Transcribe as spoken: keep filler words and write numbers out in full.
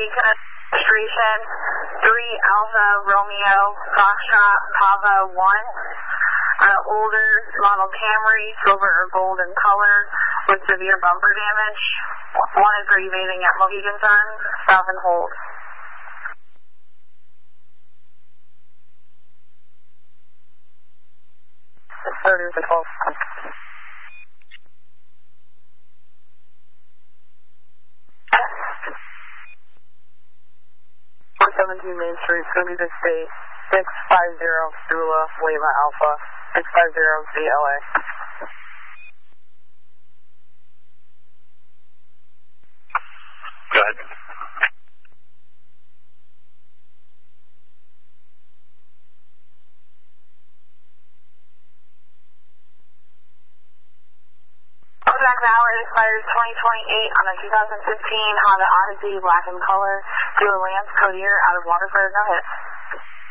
registration three Alpha Romeo Foxtrot Pava one. Uh, older model Camry, silver or gold in color, with severe bumper damage. One is revading at Mohegan Sun. Stop and hold. thirty with the twelve. four seventeen Main Street, it's going to be the state. six five zero Zula Lima Alpha. six five zero Z L A. Go ahead. Back now, it expires twenty twenty-eight on a two thousand fifteen Honda Odyssey, black in color, dual lamps, code year, out of Waterford, no hits.